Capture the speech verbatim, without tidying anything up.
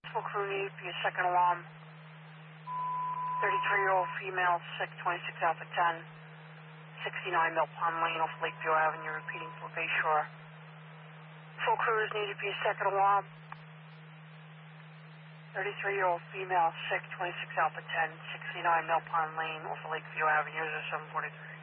Full crew need for your second alarm. thirty-three-year-old female, sick, twenty-six Alpha ten, sixty-nine Mill Pond Lane off Lakeview Avenue, repeating for Bayshore. Full crew is needed for your second alarm. thirty-three-year-old female, sick, twenty-six Alpha ten, sixty-nine Mill Pond Lane off Lakeview Avenue, seven forty-three.